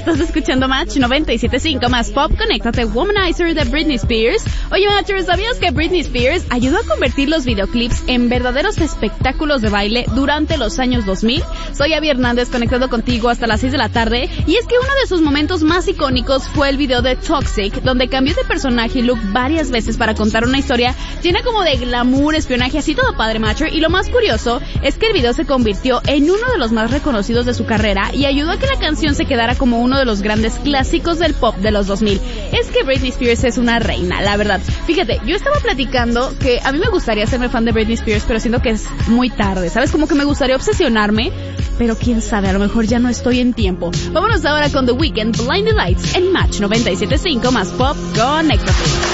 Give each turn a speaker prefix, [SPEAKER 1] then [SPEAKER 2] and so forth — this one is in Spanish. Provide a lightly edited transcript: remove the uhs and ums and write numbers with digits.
[SPEAKER 1] estás escuchando Match 97.5 más Pop. Conéctate, Womanizer de Britney Spears. Oye, Matchers, ¿sabías que Britney Spears ayudó a convertir los videoclips en verdaderos espectáculos de baile durante los años 2000? Soy Abby Hernández, conectado contigo hasta las 6 de la tarde. Y es que uno de sus momentos más icónicos fue el video de Toxic, donde cambió de personaje y look varias veces para contar una historia llena como de glamour, espionaje, así todo padre, Matcher. Y lo más curioso es que el video se convirtió en uno de los más reconocidos de su carrera y ayudó a que la canción se quedara como uno de los grandes clásicos del pop de los 2000. Es que Britney Spears es una reina, la verdad. Fíjate, yo estaba platicando que a mí me gustaría serme fan de Britney Spears, pero siento que es muy tarde, ¿sabes? Como que me gustaría obsesionarme, pero quién sabe, a lo mejor ya no estoy en tiempo. Vámonos ahora con The Weeknd, Blinding Lights en Match 97.5 más Pop. Conéctate.